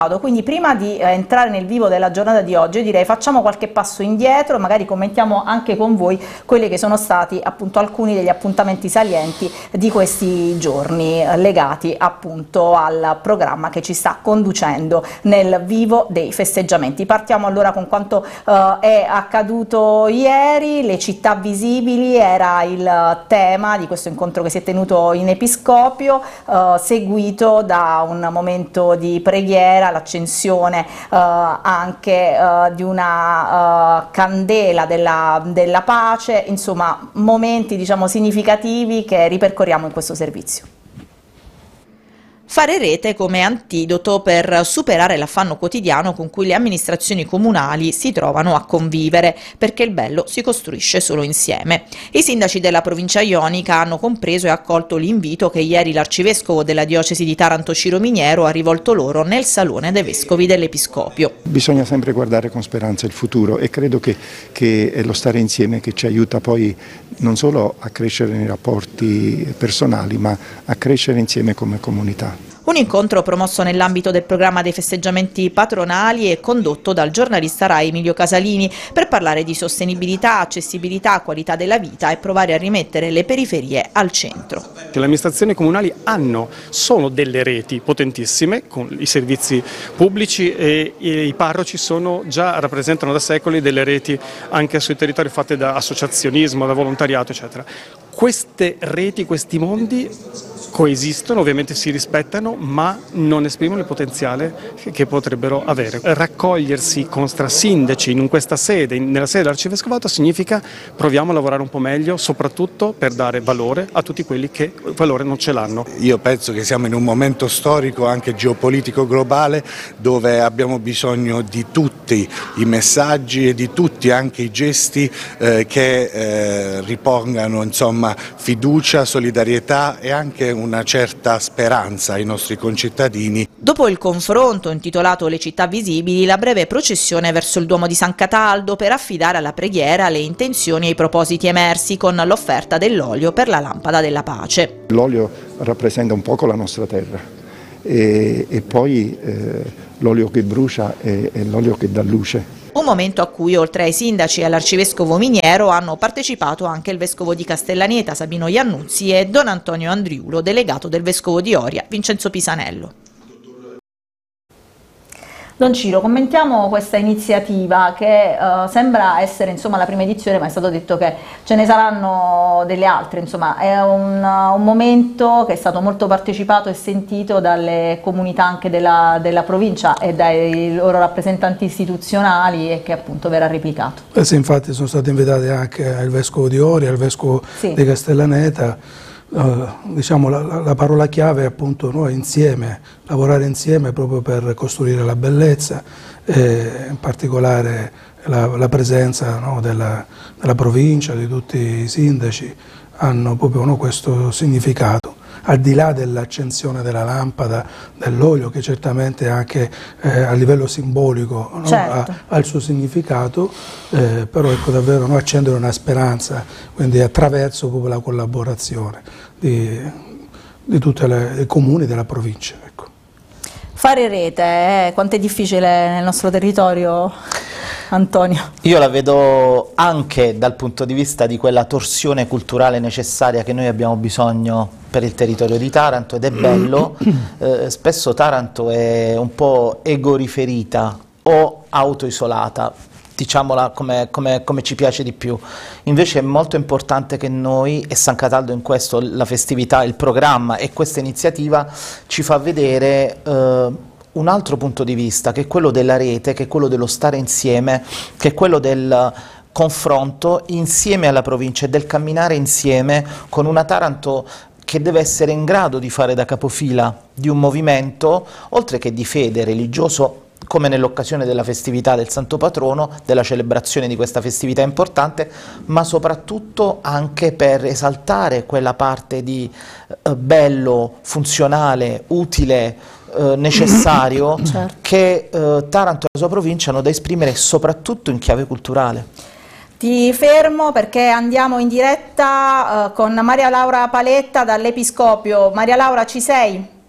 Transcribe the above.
Quindi prima di entrare nel vivo della giornata di oggi, io direi facciamo qualche passo indietro, magari commentiamo anche con voi quelli che sono stati appunto alcuni degli appuntamenti salienti di questi giorni legati appunto al programma che ci sta conducendo nel vivo dei festeggiamenti. Partiamo allora con quanto è accaduto ieri. Le città visibili era il tema di questo incontro che si è tenuto in Episcopio, seguito da un momento di preghiera, l'accensione anche di una candela della pace, insomma momenti diciamo significativi che ripercorriamo in questo servizio. Fare rete come antidoto per superare l'affanno quotidiano con cui le amministrazioni comunali si trovano a convivere, perché il bello si costruisce solo insieme. I sindaci della provincia ionica hanno compreso e accolto l'invito che ieri l'arcivescovo della diocesi di Taranto Ciro Miniero ha rivolto loro nel Salone dei Vescovi dell'Episcopio. Bisogna sempre guardare con speranza il futuro e credo che è lo stare insieme che ci aiuta poi non solo a crescere nei rapporti personali, ma a crescere insieme come comunità. Un incontro promosso nell'ambito del programma dei festeggiamenti patronali e condotto dal giornalista Rai Emilio Casalini per parlare di sostenibilità, accessibilità, qualità della vita e provare a rimettere le periferie al centro. Le amministrazioni comunali sono delle reti potentissime con i servizi pubblici e i parroci rappresentano da secoli delle reti anche sui territori fatte da associazionismo, da volontariato eccetera. Queste reti, questi mondi coesistono, ovviamente si rispettano, ma non esprimono il potenziale che potrebbero avere. Raccogliersi con strasindaci in questa sede, nella sede dell'Arcivescovato, significa proviamo a lavorare un po' meglio, soprattutto per dare valore a tutti quelli che valore non ce l'hanno. Io penso che siamo in un momento storico anche geopolitico globale dove abbiamo bisogno di tutti i messaggi e di tutti anche i gesti che ripongano insomma fiducia, solidarietà e anche una certa speranza ai nostri concittadini. Dopo il confronto intitolato Le città visibili, la breve processione verso il Duomo di San Cataldo per affidare alla preghiera le intenzioni e i propositi emersi con l'offerta dell'olio per la lampada della pace. L'olio rappresenta un poco la nostra terra e poi l'olio che brucia è l'olio che dà luce. Un momento a cui oltre ai sindaci e all'arcivescovo Miniero hanno partecipato anche il vescovo di Castellaneta Sabino Iannuzzi e Don Antonio Andriulo, delegato del vescovo di Oria Vincenzo Pisanello. Don Ciro, commentiamo questa iniziativa che sembra essere insomma la prima edizione, ma è stato detto che ce ne saranno delle altre, insomma è un momento che è stato molto partecipato e sentito dalle comunità anche della provincia e dai loro rappresentanti istituzionali e che appunto verrà replicato. Sì, infatti sono stati invitati anche il vescovo di Oria, il vescovo di Castellaneta. Diciamo la parola chiave è appunto noi insieme, lavorare insieme proprio per costruire la bellezza, in particolare la presenza della provincia, di tutti i sindaci hanno proprio questo significato, al di là dell'accensione della lampada, dell'olio che certamente anche a livello simbolico ha il suo significato, però ecco davvero accendere una speranza, quindi attraverso proprio la collaborazione di tutti i comuni della provincia. Ecco. Fare rete, quanto è difficile nel nostro territorio? Antonio. Io la vedo anche dal punto di vista di quella torsione culturale necessaria che noi abbiamo bisogno per il territorio di Taranto ed è bello, spesso Taranto è un po' egoriferita o autoisolata, diciamola come ci piace di più. Invece è molto importante che noi, e San Cataldo in questo, la festività, il programma e questa iniziativa ci fa vedere un altro punto di vista, che è quello della rete, che è quello dello stare insieme, che è quello del confronto insieme alla provincia e del camminare insieme con una Taranto che deve essere in grado di fare da capofila di un movimento, oltre che di fede religioso, come nell'occasione della festività del Santo Patrono, della celebrazione di questa festività importante, ma soprattutto anche per esaltare quella parte di bello, funzionale, utile, necessario che Taranto e la sua provincia hanno da esprimere soprattutto in chiave culturale. Ti fermo perché andiamo in diretta con Maria Laura Paletta dall'Episcopio. Maria Laura, ci sei?